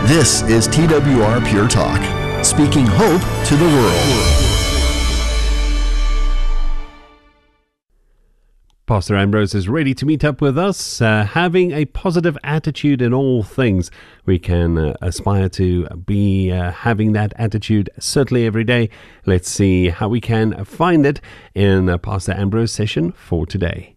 This is TWR Pure Talk, speaking hope to the world. Pastor Ambrose is ready to meet up with us, having a positive attitude in all things. We can aspire to be having that attitude certainly every day. Let's see how we can find it in Pastor Ambrose's session for today.